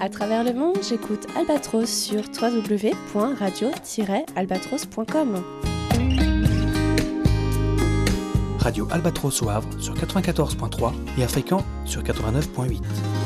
À travers le monde, j'écoute Albatros sur www.radio-albatros.com. Radio Albatros au Havre sur 94.3 et à Fécamp sur 89.8.